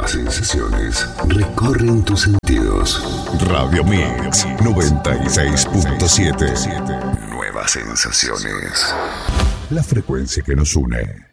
Nuevas sensaciones recorren tus sentidos. Radio Mix 96.7. Nuevas sensaciones. La frecuencia que nos une.